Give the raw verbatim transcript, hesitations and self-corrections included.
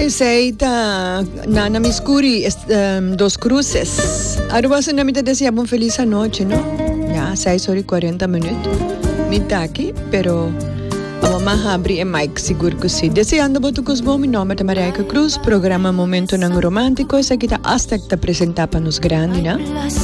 Seita, Nana Miscuri, um, Dos Cruces. Aruba se namita decía un feliz anoche, ¿no? Ya, seis horas y cuarenta minutos. Mita aquí, pero vamos a abrir el mic, seguro que sí. Deseando botu cosmo, mi nombre es María Cruz, programa Momento Nango Romántico, esa que está hasta que te presenta para nos grandes, ¿no?